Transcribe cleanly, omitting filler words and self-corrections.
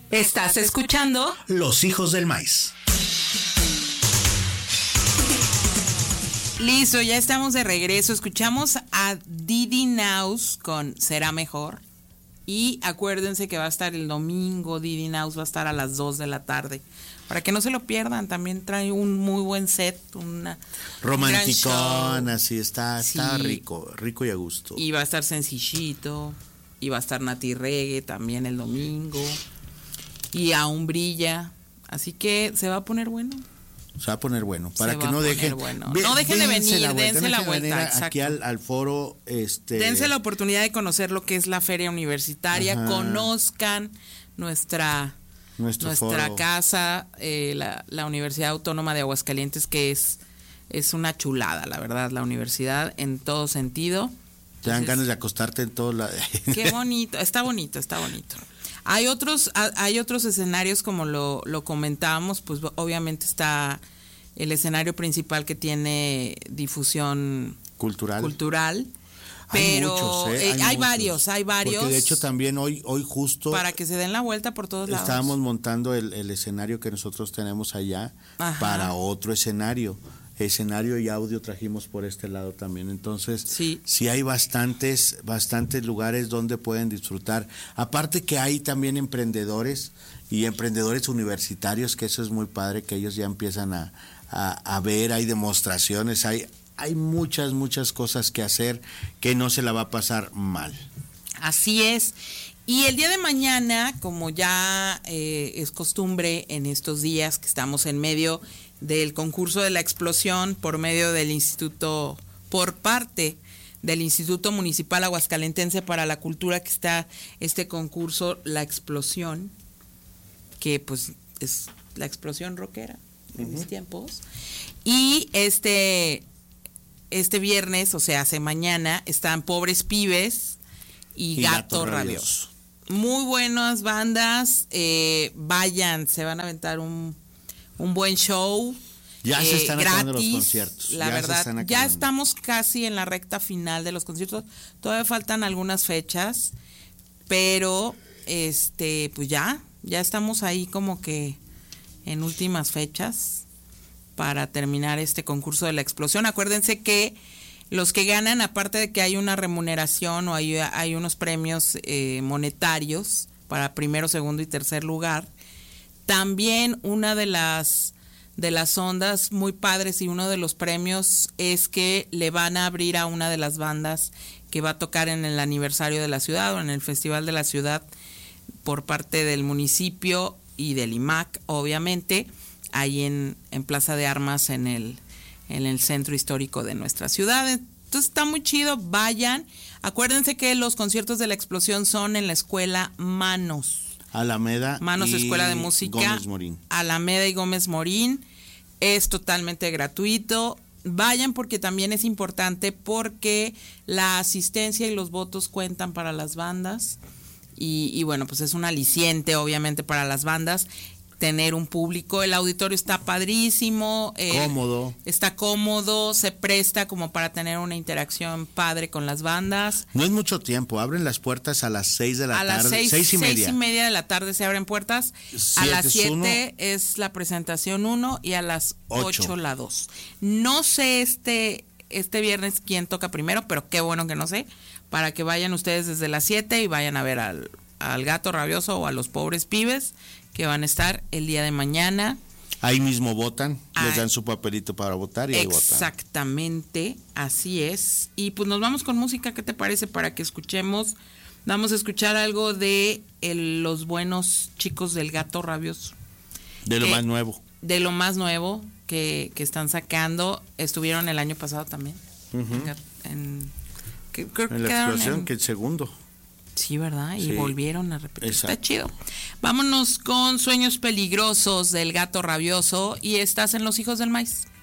Estás escuchando Los Hijos del Maíz. Listo, ya estamos de regreso. Escuchamos a Didi Naus con Será Mejor. Y acuérdense que va a estar el domingo. Didi Naus va a estar a las 2 de la tarde. Para que no se lo pierdan, también trae un muy buen set, una romanticón, así está sí, rico y a gusto. Y va a estar sencillito, y va a estar Nati Reggae también el domingo, y aún brilla, así que se va a poner bueno. Se va a poner bueno, para que no dejen, no dejen de venir, dense la vuelta, aquí al foro, dense la oportunidad de conocer lo que es la feria universitaria, ajá, conozcan nuestra casa, la Universidad Autónoma de Aguascalientes, que es una chulada, la verdad, la universidad en todo sentido. Te dan ganas de acostarte en todo la... Qué bonito, está bonito. Hay otros escenarios, como lo comentábamos, pues obviamente está el escenario principal que tiene difusión cultural. Pero hay varios. Porque de hecho también hoy justo... Para que se den la vuelta por todos lados. Estábamos montando el escenario que nosotros tenemos allá, ajá, para otro escenario y audio trajimos por este lado también. Entonces, sí hay bastantes lugares donde pueden disfrutar. Aparte que hay también emprendedores universitarios, que eso es muy padre, que ellos ya empiezan a ver, hay demostraciones, hay muchas cosas que hacer, que no se la va a pasar mal. Así es. Y el día de mañana, como ya es costumbre en estos días que estamos en medio del concurso de la explosión por parte del Instituto Municipal Aguascalentense para la Cultura, que está este concurso, La Explosión, que pues es la explosión rockera en mis tiempos. Y este viernes, o sea, hace mañana, están Pobres Pibes y Gato Rabioso. Muy buenas bandas, vayan, se van a aventar un buen show. Ya se están acabando los conciertos. La verdad, ya estamos casi en la recta final de los conciertos. Todavía faltan algunas fechas, pero pues ya estamos ahí como que en últimas fechas para terminar este concurso de la explosión. Acuérdense que los que ganan, aparte de que hay una remuneración o hay unos premios monetarios para primero, segundo y tercer lugar, también una de las ondas muy padres y uno de los premios es que le van a abrir a una de las bandas que va a tocar en el aniversario de la ciudad o en el Festival de la Ciudad por parte del municipio y del IMAC, obviamente, ahí en Plaza de Armas, en el centro histórico de nuestra ciudad. Entonces está muy chido, vayan. Acuérdense que los conciertos de la explosión son en la escuela Manos, Escuela de Música, Gómez Morín. Alameda y Gómez Morín. Es totalmente gratuito. Vayan, porque también es importante, porque la asistencia y los votos cuentan para las bandas. Y bueno, pues es un aliciente obviamente para las bandas tener un público. El auditorio está padrísimo, cómodo. Está cómodo, se presta como para tener una interacción padre con las bandas. No es mucho tiempo, abren las puertas a las 6 de la tarde. A las 6:30. 6:30 de la tarde se abren puertas. A las 7 es la presentación 1 y a las 8 la 2. No sé este viernes quién toca primero, pero qué bueno que no sé, para que vayan ustedes desde las 7 y vayan a ver al Gato Rabioso o a los Pobres Pibes, que van a estar el día de mañana. Ahí mismo votan, les dan su papelito para votar y ahí votan. Exactamente, así es. Y pues nos vamos con música, ¿qué te parece? Para que escuchemos, vamos a escuchar algo de los buenos chicos del Gato Rabioso. De lo más nuevo. De lo más nuevo que están sacando. Estuvieron el año pasado también. Creo que en la explosión, que el segundo. Sí, ¿verdad? Y sí, volvieron a repetir. Exacto. Está chido. Vámonos con Sueños Peligrosos del Gato Rabioso, y estás en Los Hijos del Maíz.